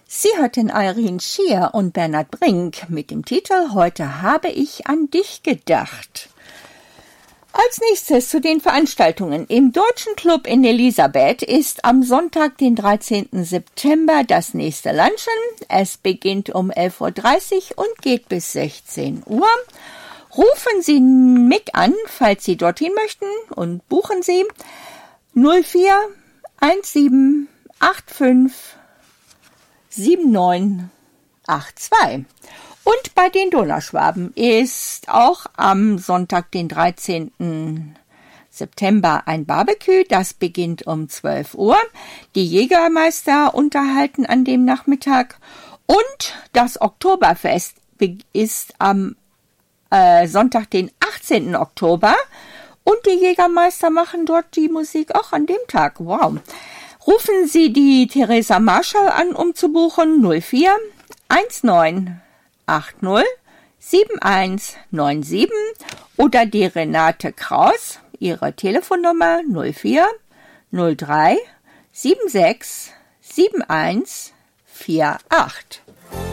Sie hörten Irene Schier und Bernhard Brink mit dem Titel »Heute habe ich an dich gedacht«. Als nächstes zu den Veranstaltungen. Im Deutschen Club in Elisabeth ist am Sonntag, den 13. September, das nächste Lunchen. Es beginnt um 11.30 Uhr und geht bis 16 Uhr. Rufen Sie Mick an, falls Sie dorthin möchten, und buchen Sie 04 17 85 7982. Und bei den Donauschwaben ist auch am Sonntag, den 13. September, ein Barbecue. Das beginnt um 12 Uhr. Die Jägermeister unterhalten an dem Nachmittag. Und das Oktoberfest ist am Sonntag, den 18. Oktober. Und die Jägermeister machen dort die Musik auch an dem Tag. Wow. Rufen Sie die Theresa Marschall an, um zu buchen. 04 19 80 7197 oder die Renate Kraus, ihre Telefonnummer 04 03 76 71 48.